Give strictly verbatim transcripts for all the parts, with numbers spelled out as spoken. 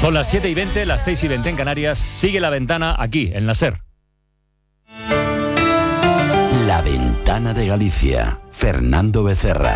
Son las siete y veinte, las seis y veinte en Canarias. Sigue La Ventana aquí, en la SER. La Ventana de Galicia. Fernando Becerra.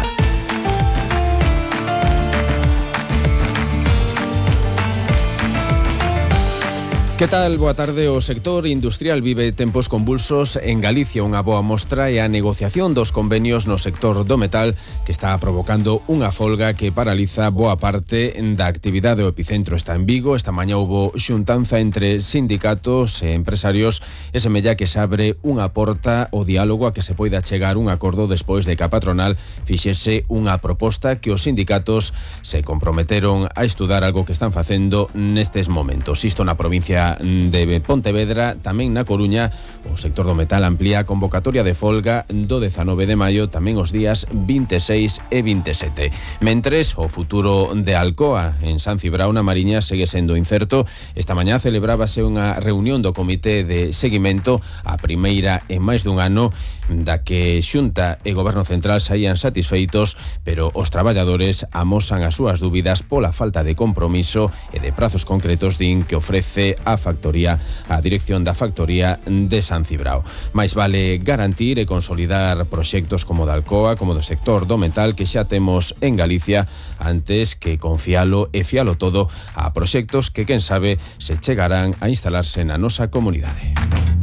Que tal? Boa tarde. O sector industrial vive tempos convulsos en Galicia. Unha boa mostra é a negociación dos convenios no sector do metal, que está provocando unha folga que paraliza boa parte da actividade. O epicentro está en Vigo. Esta mañá houbo xuntanza entre sindicatos e empresarios e semella que se abre unha porta ao diálogo a que se poida chegar un acordo despois de que a patronal fixese unha proposta que os sindicatos se comprometeron a estudar, algo que están facendo nestes momentos. Isto na provincia de Pontevedra. Tamén na Coruña o sector do metal amplía a convocatoria de folga do dezanove de maio, tamén os días vinte e seis e vinte e sete. Mentres, o futuro de Alcoa en San Cibrao na Mariña segue sendo incerto. Esta mañá celebrábase unha reunión do comité de seguimento, a primeira en máis dun ano, da que Xunta e Goberno Central saían satisfeitos, pero os traballadores amosan as súas dúbidas pola falta de compromiso e de prazos concretos, din, que ofrece a factoría, a dirección da factoría de San Cibrao. Mais vale garantir e consolidar proxectos como o da Alcoa, como do sector do metal que xa temos en Galicia, antes que confialo e fialo todo a proxectos que, quen sabe, se chegarán a instalarse na nosa comunidade.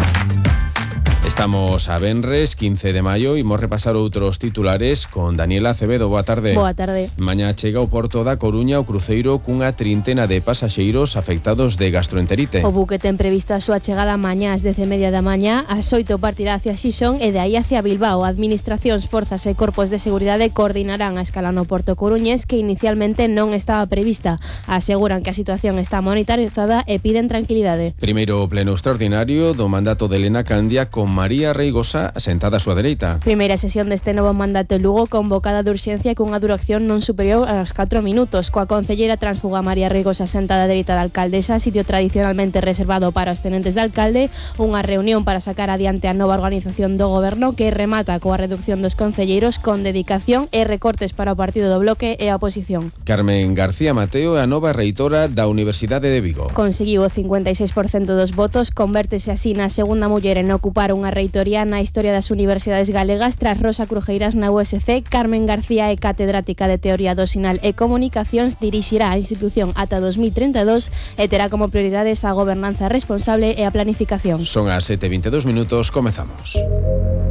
Estamos a venres, quince de maio, e imos repasar outros titulares con Daniela Acevedo. Boa tarde. Boa tarde. Mañá chega ao Porto da Coruña o cruceiro cunha trintena de pasaxeiros afectados de gastroenterite. O buque ten previsto a súa chegada mañá ás dez e media da mañá, ás oito partirá hacia Xixón e de aí hacia Bilbao. Administracións, forzas e corpos de seguridade coordinarán a escala no Porto coruñés, que inicialmente non estaba prevista. Aseguran que a situación está monitorizada e piden tranquilidade. Primeiro pleno extraordinario do mandato de Elena Candia con María Reigosa sentada a súa dereita. Primeira sesión deste novo mandato en Lugo, convocada de urxencia cunha duración non superior aos catro minutos, coa concelleira transfuga María Reigosa sentada a dereita da alcaldesa, sitio tradicionalmente reservado para os tenentes de alcalde. Unha reunión para sacar adiante a nova organización do goberno, que remata coa reducción dos concelleiros con dedicación e recortes para o partido do Bloque e a oposición. Carmen García Mateo é a nova reitora da Universidade de Vigo. Conseguiu o cincuenta e seis por cento dos votos, convértese así na segunda muller en ocupar unha reitoría na historia das universidades galegas tras Rosa Crujeiras na U S C. Carmen García é catedrática de Teoría do Sinal e Comunicacións, dirixirá a institución ata dos mil trinta e dos e terá como prioridades a gobernanza responsable e a planificación. Son as sete e vinte e dous minutos, comezamos.